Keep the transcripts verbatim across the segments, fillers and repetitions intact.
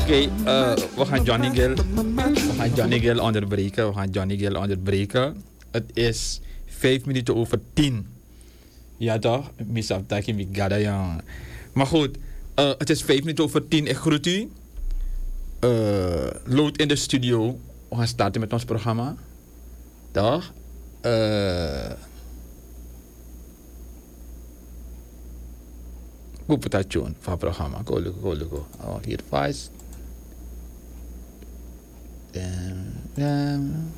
okay, uh, we gaan Johnny Gill, we gaan Johnny Gill onderbreken. We gaan Johnny Gill onderbreken. Het is vijf minuten over tien. Ja toch? Misaf taki mi gada yang. Maar goed, uh, het is vijf minuten over tien. Ik groet u. Uh, lood in de studio. We gaan starten met ons programma. Toch? Uh, Hoe put dat tune van het programma? Go, go, go, go. Oh, hier vast. Um,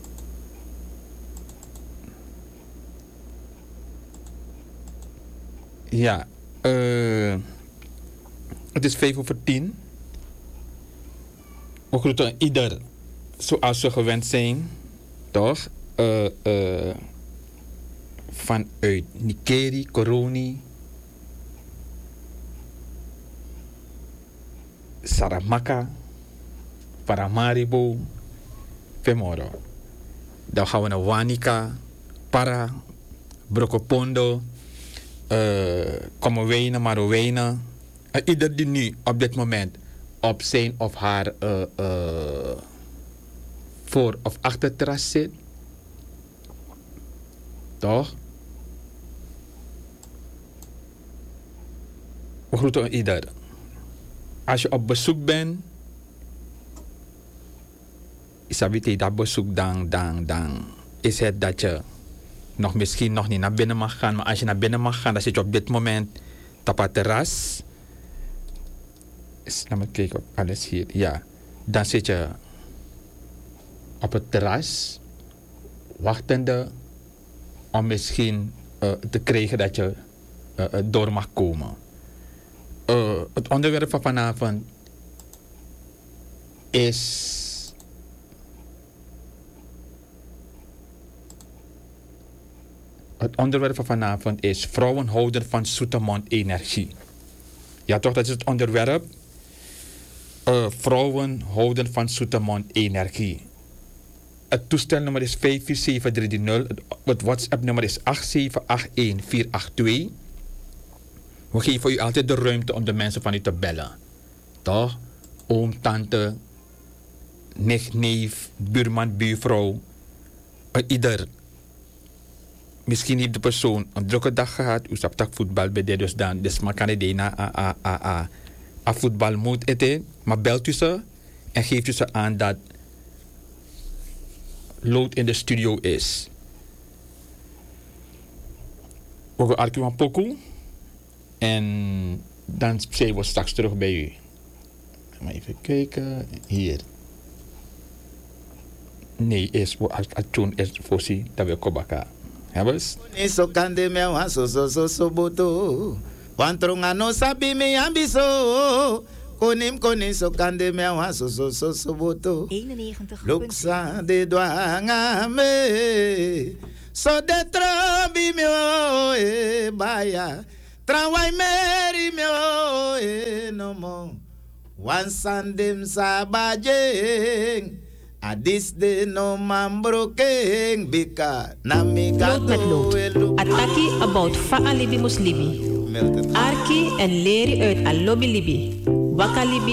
ja, uh, het is vijf over tien. We groeten ieder zoals we gewend zijn, toch? Uh, uh, vanuit Nikeri, Koroni, Saramaka, Paramaribo, Femoro. Dan gaan we naar Wanika, Para, Brokopondo, uh, Komowena, Marowena. Uh, ieder die nu op dit moment op zijn of haar uh, uh, voor- of achterterras zit. Toch? We groeten ieder. Als je op bezoek bent, is dat bezoek dan, dan, dan is het dat je nog misschien nog niet naar binnen mag gaan. Maar als je naar binnen mag gaan, dan zit je op dit moment op het terras. Laat me kijken op alles hier. Ja, dan zit je op het terras, wachtende om misschien uh, te krijgen dat je uh, door mag komen. Uh, het onderwerp van vanavond is het onderwerp van vanavond is vrouwen houden van zoetemond energie. Ja toch, dat is het onderwerp. Uh, vrouwen houden van zoetemond energie. Het toestelnummer is vijf vier zeven drie drie nul. Het WhatsApp-nummer is acht zeven acht een vier acht twee. We geven u altijd de ruimte om de mensen van u te bellen. Toch? Oom, tante, nicht, neef, buurman, buurvrouw. Uh, ieder. Misschien heeft de persoon een drukke dag gehad. U snapt dat voetbal bij de dus dan. Dus maar kan hij na a a a a a voetbal moet eten. Maar belt u ze en geeft u ze aan dat lood in de studio is. We gaan Arkie van Poku. En dan zijn we straks terug bij u. Maar even kijken. Hier. Nee, is toen is voorzien dat we kobaka. Hebbers? Niso kande me wa so so so so boto. Wantronga no sabi me ambiso. Konim konim so kande me wa so so so so boto. eenennegentig. Luksa de douanga me. So de trabi me o e baya. Trawai meri me o e no mo. Wan sandem sabajeng. Adis de no mambroking bika namiga Lood met lood. Ataki about fa'a libi muslibi. Arki en leri uit a lobby libi. Waka libi.